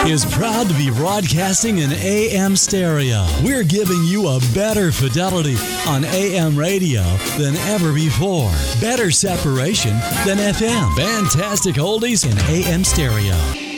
is proud to be broadcasting in AM stereo. We're giving you a better fidelity on AM radio than ever before. Better separation than FM. Fantastic oldies in AM stereo.